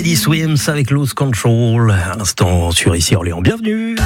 Teddy Swims avec Lose Control, à l'instant sur Ici Orléans. Bienvenue.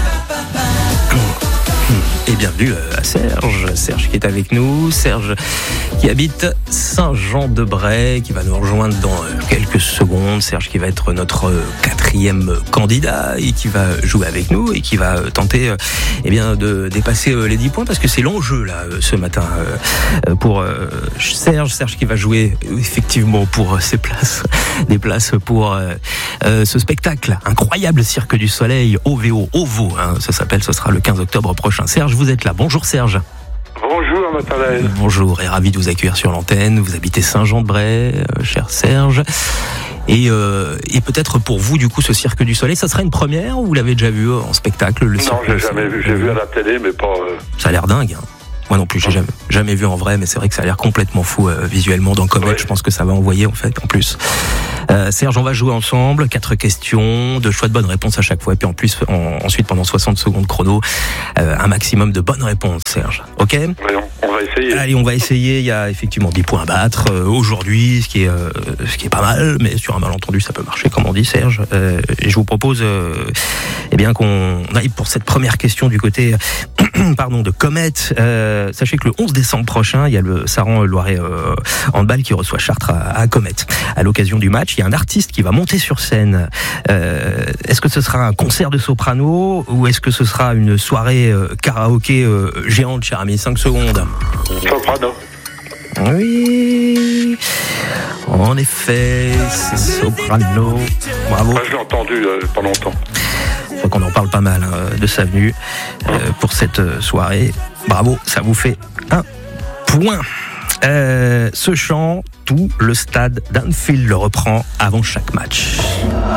Et bienvenue à Serge qui est avec nous, Serge qui habite Saint-Jean-de-Bray, qui va nous rejoindre dans quelques secondes. Serge qui va être notre 4e candidat et qui va jouer avec nous et qui va tenter de dépasser les 10 points, parce que c'est l'enjeu là ce matin pour Serge qui va jouer effectivement pour des places pour ce spectacle incroyable, Cirque du Soleil, OVO, ça s'appelle, ce sera le 15 octobre prochain. Serge, vous êtes là. Bonjour Serge. Bonjour Nathanaël. Bonjour et ravi de vous accueillir sur l'antenne. Vous habitez Saint-Jean-de-Bray, cher Serge. Et peut-être pour vous, du coup, ce Cirque du Soleil, ça sera une première ou vous l'avez déjà vu en spectacle, le Cirque? Non, j'ai jamais vu. J'ai vu à la télé, mais pas... Ça a l'air dingue, hein. Moi non plus, j'ai jamais vu en vrai, mais c'est vrai que ça a l'air complètement fou visuellement dans Comet. Ouais. Je pense que ça va envoyer en fait, en plus. Serge, on va jouer ensemble, 4 questions, 2 choix de bonnes réponses à chaque fois, et puis en plus, ensuite pendant 60 secondes chrono, un maximum de bonnes réponses, Serge. Ok? Voyons, on va essayer. Allez, on va essayer. Il y a effectivement 10 points à battre aujourd'hui, ce qui est pas mal, mais sur un malentendu, ça peut marcher, comme on dit, Serge. Et je vous propose, qu'on aille pour cette première question du côté, de Comet. Sachez que le 11 décembre prochain, il y a le Saran Loiret handball qui reçoit Chartres à Comet. À l'occasion du match, il y a un artiste qui va monter sur scène. Est-ce que ce sera un concert de soprano ou est-ce que ce sera une soirée karaoké géante, cher ami? 5 secondes. Soprano. Oui, en effet, c'est soprano. Bravo. Moi, je l'ai entendu pas longtemps. Je crois qu'on en parle pas mal de sa venue pour cette soirée. Bravo, ça vous fait 1 point. Ce chant, tout le stade d'Anfield le reprend avant chaque match.